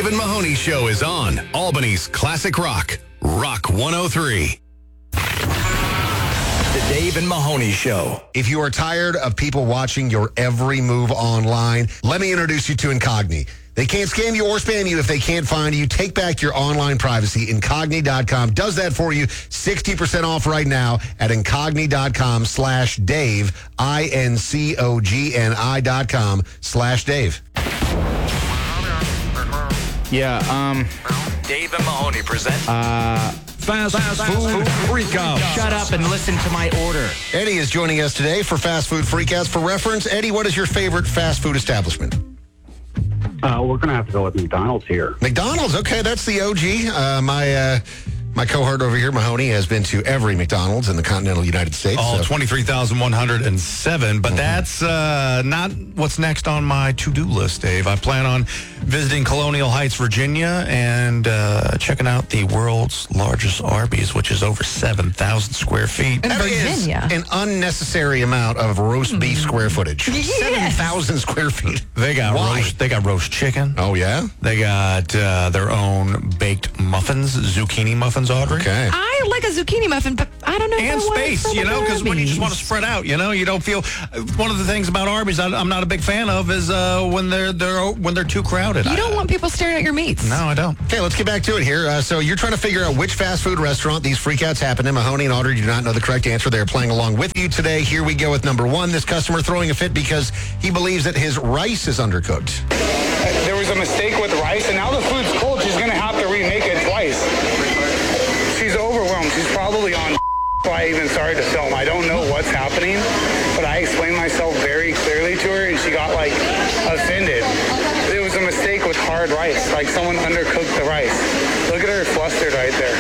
and Mahoney Show is on Albany's Classic Rock, Rock 103. The Dave and Mahoney Show. If you are tired of people watching your every move online, let me introduce you to Incogni. They can't scam you or spam you if they can't find you. Take back your online privacy. Incogni.com does that for you. 60% off right now at Incogni.com/Dave. INCOGNI.com/Dave. Yeah, Dave and Mahoney present Fast Food Freakout. Shut up and listen to my order. Eddie is joining us today for Fast Food Freakouts. For reference, Eddie, what is your favorite fast food establishment? We're going to have to go with McDonald's here. McDonald's, okay, that's the OG. My cohort over here, Mahoney, has been to every McDonald's in the continental United States. All 23,107, but that's not what's next on my to-do list, Dave. I plan on visiting Colonial Heights, Virginia, and checking out the world's largest Arby's, which is over 7,000 square feet. That is an unnecessary amount of roast beef square footage. 7,000 square feet. They got roast chicken. Oh, yeah? They got their own baked muffins, zucchini muffins, Audrey. Okay. I like a zucchini muffin, but I don't know. And space, because when you just want to spread out, you don't feel. One of the things about Arby's I'm not a big fan of is when they're too crowded. You don't want people staring at your meats. No, I don't. Okay, let's get back to it here. So you're trying to figure out which fast food restaurant these freakouts happen in. Mahoney and Audrey do not know the correct answer. They're playing along with you today. Here we go with number one. This customer throwing a fit because he believes that his rice is undercooked. There was a mistake with rice, and now the food's cold. She's going to have to remake it twice. She's overwhelmed. She's probably on so I even started to film. I don't know what's happening, but I explained myself very clearly to her, and she got, offended. It was a mistake with hard rice. Someone undercooked the rice. Look at her flustered right there.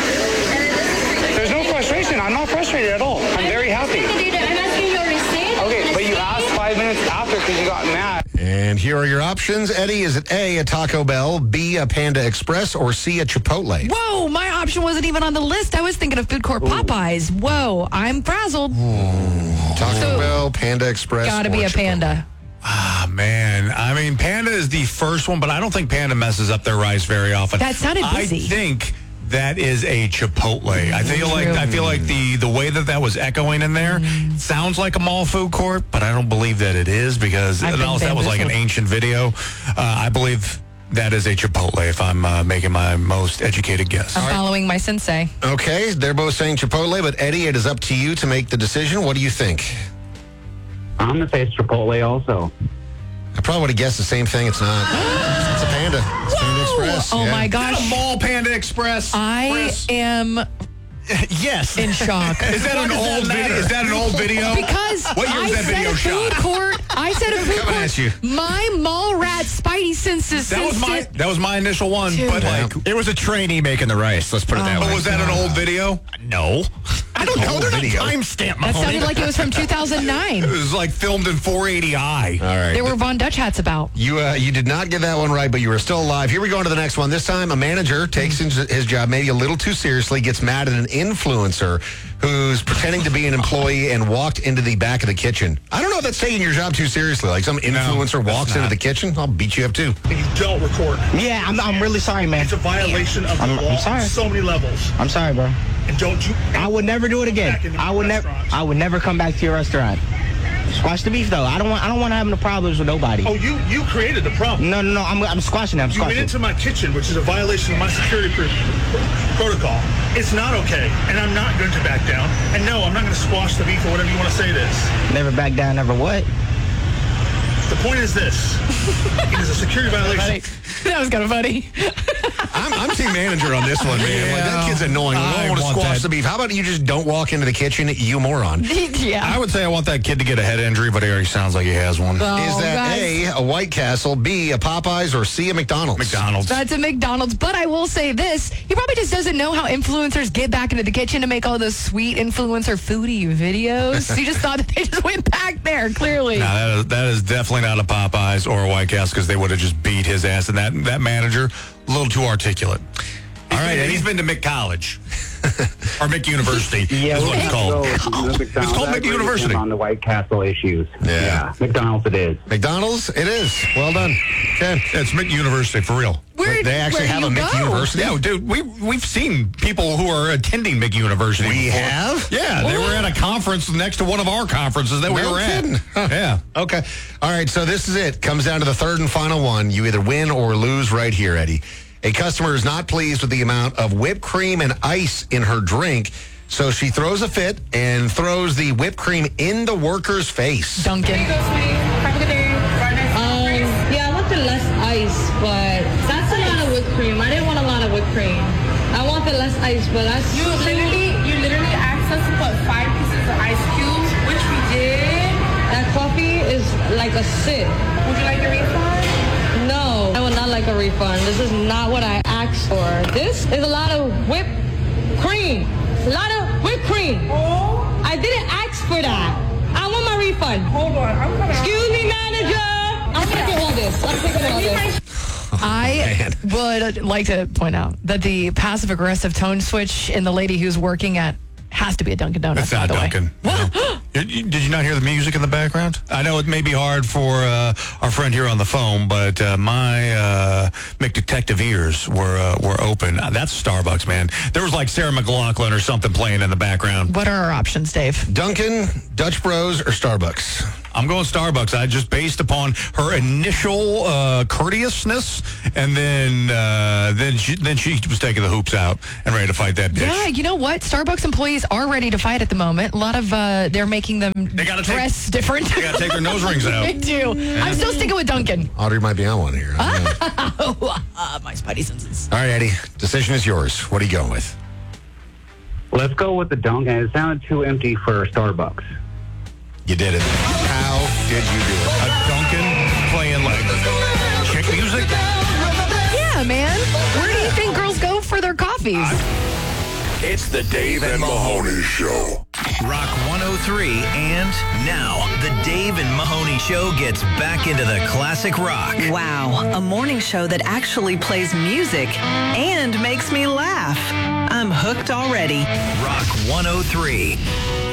There's no frustration. I'm not frustrated at all. I'm very happy. I'm asking your receipt. Okay, but you asked 5 minutes after because you got mad. And here are your options. Eddie, is it A, a Taco Bell, B, a Panda Express, or C, a Chipotle? Whoa, my option wasn't even on the list. I was thinking of Food Court Popeyes. Whoa, I'm frazzled. Taco Bell, Panda Express, Gotta be a Panda. Ah, man. I mean, Panda is the first one, but I don't think Panda messes up their rice very often. That sounded busy. I think that is a Chipotle. I feel like the way that was echoing in there sounds like a mall food court, but I don't believe that it is because that was like an ancient video. I believe that is a Chipotle if I'm making my most educated guess. I'm following my sensei. Okay, they're both saying Chipotle, but Eddie, it is up to you to make the decision. What do you think? I'm going to say it's Chipotle also. I probably would have guessed the same thing. It's not. It's a Panda. It's Panda Express. Oh, yeah. my Is that gosh. a mall Panda Express? I am yes. in shock. Is that an old video? Is that an old video? Because what year was that video shot? I said a food Coming at you. court. My mall rat spidey senses. That was my initial one, Dude. but It was a trainee making the rice. Let's put it that way. But was that an old video? No. I don't know. They're not video. timestamp. That sounded like it was from It 2009. was filmed in 480i. All right. There were Von Dutch hats about. You did not get that one right, but you were still alive. Here we go on to the next one. This time, a manager takes his job maybe a little too seriously, gets mad at an influencer who's pretending to be an employee and walked into the back of the kitchen. I don't know if that's taking your job too seriously. Like some influencer walks into the kitchen, I'll beat you up too. And you don't record. Yeah, I'm really sorry, man. It's a violation of the law I'm sorry. on so many levels. I'm sorry, bro. And don't you... I would never do it again. Back into I would never. restaurants. I would never come back to your restaurant. Squash the beef, though. I don't want to have no problems with nobody. Oh, you created the problem. No. I'm squashing it. I'm You went squashing. into my kitchen, which is a violation of my security protocol. It's not okay, and I'm not going to back down. And no, I'm not going to squash the beef or whatever you want to say it is. Never back down. Never what? The point is this. It is a security violation. That was kind of funny. I'm team manager on this one, man. Like, that kid's annoying. I want to squash the beef. How about you just don't walk into the kitchen, you moron? Yeah. I would say I want that kid to get a head injury, but he already sounds like he has one. Is that A, a White Castle, B, a Popeyes, or C, a McDonald's? McDonald's. That's a McDonald's, but I will say this. He probably just doesn't know how influencers get back into the kitchen to make all those sweet influencer foodie videos. He just thought that they just went back there, clearly. No, that is definitely not a Popeyes or a White Castle because they would have just beat his ass. And that manager, a little too articulate. All right, and he's been to McCollege. Or McUniversity is what it's called. It's called McUniversity. On the White Castle issues. Yeah. McDonald's it is. McDonald's, it is. Well done. Okay. It's McUniversity, for real. We're where They actually where have you a Mick go. University. Yeah, dude, we've seen people who are attending Mick University. We before. have? Yeah, they were at a conference next to one of our conferences that we No were kidding. at. Huh. Yeah. Okay. All right. So this is it. Comes down to the third and final one. You either win or lose right here, Eddie. A customer is not pleased with the amount of whipped cream and ice in her drink, so she throws a fit and throws the whipped cream in the worker's face. Duncan. Have a good day. Yeah, I wanted less ice, but that's a lot of whipped cream. I didn't want a lot of whipped cream. I wanted less ice, but that's You literally asked us to put 5 pieces of ice cubes, which we did. that coffee is like a sip. Would you like a refund? No, I would not like a refund. This is not what I asked for. This is a lot of whipped cream. A lot of whipped cream. Oh. I didn't ask for that. I want my refund. Hold on. I'm gonna. Excuse me, manager. I'm taking all this. I'm taking all this. I would like to point out that the passive aggressive tone switch in the lady who's working at has to be a Dunkin' Donuts. That's not by the way. Duncan. No. Did you not hear the music in the background? I know it may be hard for our friend here on the phone, but my McDetective ears were open. That's Starbucks, man. There was like Sarah McLachlan or something playing in the background. What are our options, Dave? Dunkin', Dutch Bros, or Starbucks? I'm going Starbucks. I just based upon her initial courteousness, and then she was taking the hoops out and ready to fight that bitch. Yeah, you know what? Starbucks employees are ready to fight at the moment. A lot of they're making them dress different. They got to take their nose rings out. They do. I'm still sticking with Duncan. Audrey might be on one here. I don't know. My spidey senses. All right, Eddie. Decision is yours. What are you going with? Let's go with the Dunkin'. It sounded too empty for Starbucks. You did it. How did you do it? A Dunkin' playing like chick music? Yeah, man. Where do you think girls go for their coffees? It's the Dave and Mahoney Show. Rock 103, and now the Dave and Mahoney Show gets back into the classic rock. Wow, a morning show that actually plays music and makes me laugh. I'm hooked already. Rock 103.